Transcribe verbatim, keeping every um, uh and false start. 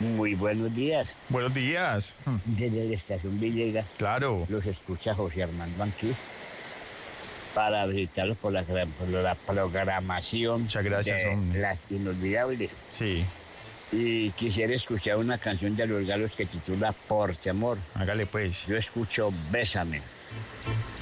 Muy buenos días. Buenos días. Hmm, Desde la estación Villegas Claro. los escucha José Armando aquí para visitarlos por la, por la programación Muchas gracias, de hombre. las inolvidables. Sí, Y quisiera escuchar una canción de Los Galos que titula Por Temor. hágale pues. Yo escucho Bésame.